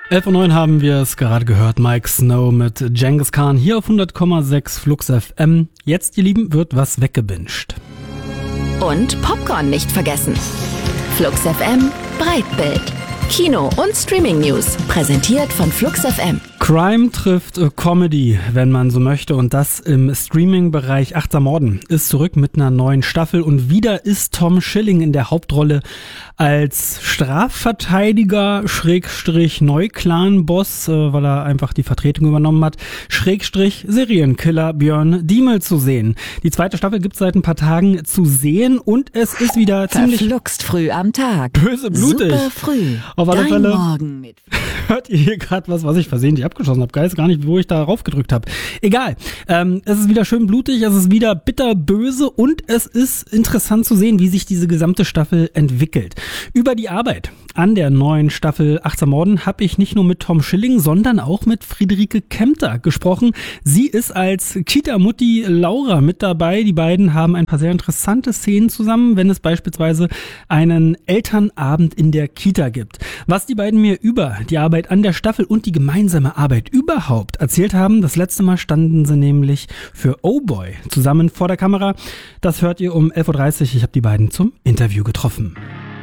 11:09 haben wir es gerade gehört. Mike Snow mit Genghis Khan hier auf 100,6 Flux FM. Jetzt, ihr Lieben, wird was weggebinged. Und Popcorn nicht vergessen. Flux FM Breitbild. Kino- und Streaming-News. Präsentiert von Flux FM. Crime trifft Comedy, wenn man so möchte, und das im Streaming-Bereich. Achtsam Morden ist zurück mit einer neuen Staffel und wieder ist Tom Schilling in der Hauptrolle als Strafverteidiger / Neuklan-Boss, weil er einfach die Vertretung übernommen hat, / Serienkiller Björn Diemel zu sehen. Die zweite Staffel gibt's seit ein paar Tagen zu sehen und es ist wieder ziemlich verfluxt früh am Tag. Böse blutig. Super früh. Auf alle Dein Fälle Morgen mit hört ihr hier gerade was ich versehentlich abgeschossen habe. Weiß gar nicht, wo ich da raufgedrückt habe. Egal. Es ist wieder schön blutig, es ist wieder bitterböse und es ist interessant zu sehen, wie sich diese gesamte Staffel entwickelt. Über die Arbeit an der neuen Staffel Achtsam Morden habe ich nicht nur mit Tom Schilling, sondern auch mit Friederike Kempter gesprochen. Sie ist als Kita-Mutti Laura mit dabei. Die beiden haben ein paar sehr interessante Szenen zusammen, wenn es beispielsweise einen Elternabend in der Kita gibt. Was die beiden mir über die Arbeit an der Staffel und die gemeinsame Arbeit überhaupt erzählt haben, das letzte Mal standen sie nämlich für Oh Boy zusammen vor der Kamera. Das hört ihr um 11:30 Uhr. Ich habe die beiden zum Interview getroffen.